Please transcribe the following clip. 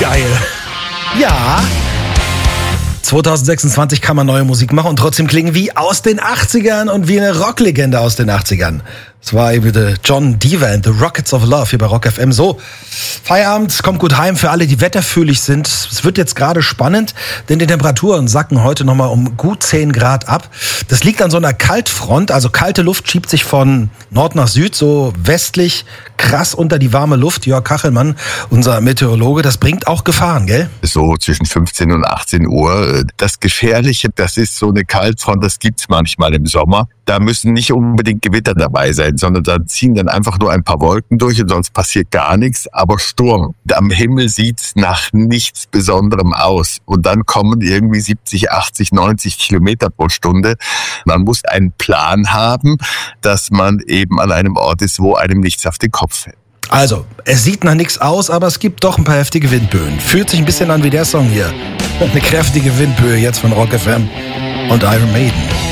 Geil. Ja. 2026 kann man neue Musik machen und trotzdem klingen wie aus den 80ern und wie eine Rocklegende aus den 80ern. Das war eben John Devan, The Rockets of Love hier bei Rock FM. So, Feierabend, kommt gut heim für alle, die wetterfühlig sind. Es wird jetzt gerade spannend, denn die Temperaturen sacken heute nochmal um gut 10 Grad ab. Das liegt an so einer Kaltfront, also kalte Luft schiebt sich von Nord nach Süd, so westlich, krass unter die warme Luft. Jörg Kachelmann, unser Meteorologe, das bringt auch Gefahren, gell? So zwischen 15 und 18 Uhr. Das Gefährliche, das ist so eine Kaltfront, das gibt's manchmal im Sommer. Da müssen nicht unbedingt Gewitter dabei sein, sondern da ziehen dann einfach nur ein paar Wolken durch und sonst passiert gar nichts, aber Sturm. Am Himmel sieht's nach nichts Besonderem aus und dann kommen irgendwie 70, 80, 90 Kilometer pro Stunde. Man muss einen Plan haben, dass man eben an einem Ort ist, wo einem nichts auf den Kopf fällt. Also, es sieht nach nichts aus, aber es gibt doch ein paar heftige Windböen. Fühlt sich ein bisschen an wie der Song hier. Eine kräftige Windböe jetzt von Rock FM und Iron Maiden.